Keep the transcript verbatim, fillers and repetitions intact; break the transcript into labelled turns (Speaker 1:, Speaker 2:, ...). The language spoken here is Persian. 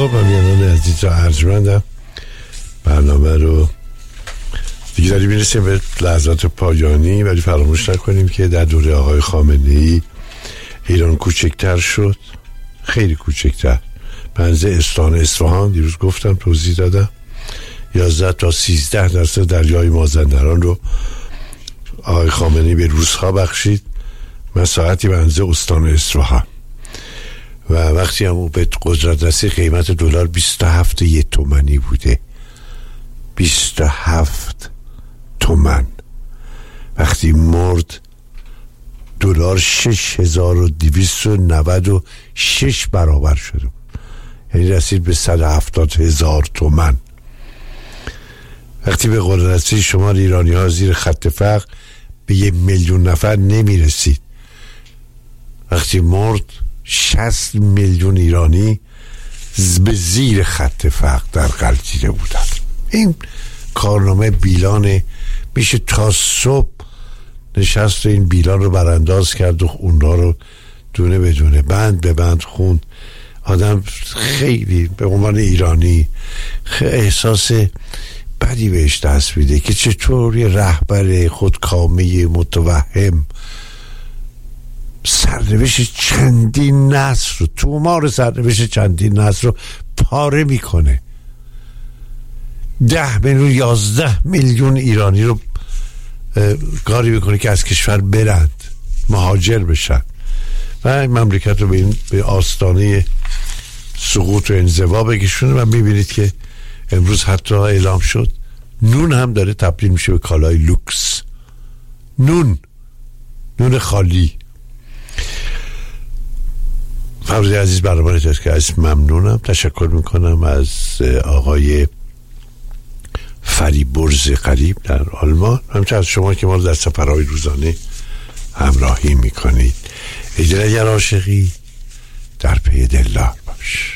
Speaker 1: خب امیانان عزیز و ارجمندم، برنامه رو دیگه داریم میرسیم به لحظات پایانی، ولی فراموش نکنیم که در دوره آقای خامنه‌ای ایران کوچکتر شد، خیلی کوچکتر. بنزه استان اصفهان دیروز گفتم، توضیح دادم، یازده تا سیزده درصد دریای مازندران رو آقای خامنه‌ای به روس‌ها بخشید، مساحتی بنزه استان اصفهان. و وقتی هم او به قدرت رسید قیمت دلار بیست و هفت یک تومنی بوده، بیست و هفت تومن. وقتی مرد دلار شش هزار و دویست و نود و شش برابر شده، یعنی رسید به صد و هفتاد هزار تومن. وقتی به قدرت رسید شمار ایرانی ها زیر خط فقر به یک میلیون نفر نمی رسید. وقتی مرد شصت میلیون ایرانی به زیر خط فقر در غلطیده بودن. این کارنامه بیلانه، میشه تا صبح نشست و این بیلان رو برانداز کرد و اونها رو دونه بدونه بند به بند خوند. آدم خیلی به عنوان ایرانی احساس بدی بهش دست میده که چطور یه رهبر خودکامه متوهم سرنوشت چندین نسل رو، تومار سرنوشت چندین نسل رو پاره میکنه. ده میلیون یازده میلیون ایرانی رو کاری میکنه که از کشور برند، مهاجر بشن و این مملکت رو به, این به آستانه سقوط و انزوا بکشونه. و میبینید که امروز حتی اعلام شد نون هم داره تبدیل میشه به کالای لوکس. نون نون خالی. فرزی عزیز برنامه رو که از ممنونم، تشکر میکنم از آقای فریبرز قریب در آلمان، همچنین از شما که ما رو در سفرهای روزانه همراهی میکنید. اجرای عاشقی در پی دلدار باش.